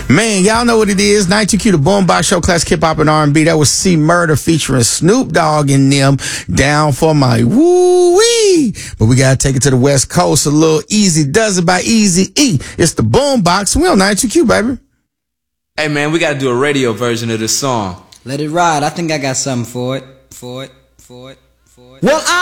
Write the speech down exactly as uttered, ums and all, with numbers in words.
Man, y'all know what it is. ninety-two Q, the Boombox Show, classic hip hop and R and B. That was C Murder featuring Snoop Dogg and them. Down for my woo-wee. But we got to take it to the West Coast. A little Easy Does It by Easy E. It's the Boombox. We on ninety-two Q, baby. Hey, man, we got to do a radio version of this song. Let it ride. I think I got something for it. For it. For it. For it. Well, I